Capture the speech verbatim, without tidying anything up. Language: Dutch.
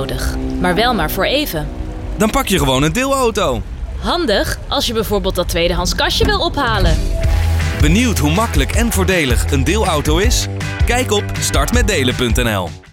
nodig. Maar wel maar voor even. Dan pak je gewoon een deelauto. Handig als je bijvoorbeeld dat tweedehands kastje wil ophalen. Benieuwd hoe makkelijk en voordelig een deelauto is? Kijk op start met delen punt n l.